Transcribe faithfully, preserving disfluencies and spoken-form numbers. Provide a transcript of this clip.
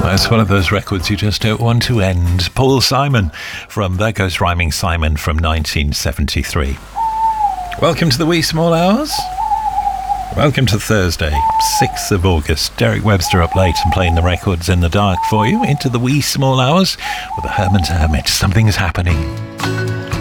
It's one of those records you just don't want to end. Paul Simon from There Goes Rhyming Simon from nineteen seventy-three. Welcome to the Wee Small Hours. Welcome to Thursday, sixth of August. Derek Webster up late and playing the records in the dark for you into the Wee Small Hours with the Herman's Hermit. Something's happening.